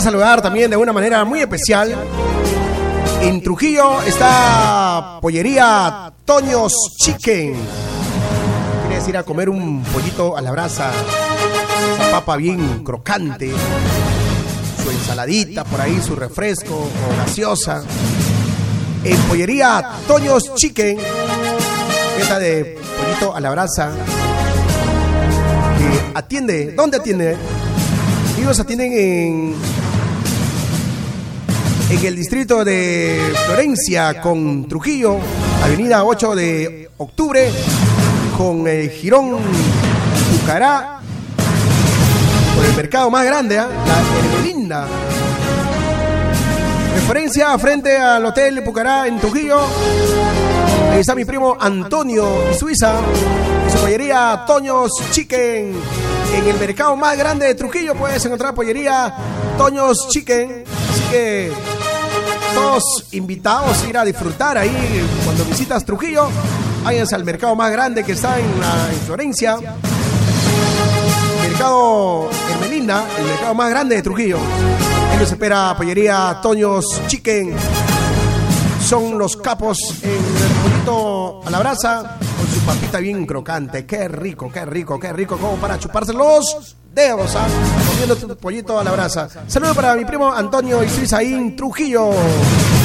saludar también de una manera muy especial. En Trujillo está Pollería Toños Chicken. ¿Quieres ir a comer un pollito a la brasa? Esa papa bien crocante, su ensaladita por ahí, su refresco o gaseosa. En Pollería Toños Chicken, esta de pollito a la brasa, que atiende, ¿dónde atiende? Ellos atienden en el distrito de Florencia con Trujillo, avenida 8 de octubre, con Girón Pucará, por el mercado más grande, la Hermelinda. Referencia frente al Hotel Pucará en Trujillo. Ahí está mi primo Antonio y Suiza, su pollería Toños Chicken. En el mercado más grande de Trujillo puedes encontrar pollería Toños Chicken. Así que todos invitados a ir a disfrutar ahí cuando visitas Trujillo. Váyanse al mercado más grande que está en Florencia. Mercado Hermelinda, el mercado más grande de Trujillo. Ahí los espera pollería Toños Chicken. Son los capos en el pollito a la brasa con su papita bien crocante. Qué rico, qué rico, qué rico. Como para chuparse los dedos, comiendo tu pollito a la brasa. Saludos para mi primo Antonio y Suiza en Trujillo.